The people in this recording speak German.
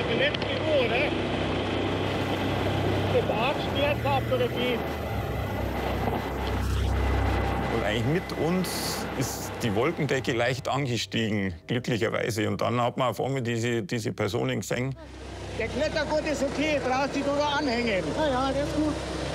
Die letzte Uhr, ne? Den Arsch schwer gehabt oder wie? Und eigentlich mit uns ist die Wolkendecke leicht angestiegen, glücklicherweise. Und dann hat man auf einmal diese Personen gesehen. Der Klettergurt ist okay, brauchst dich nur anhängen. Ja, ja, der ist gut.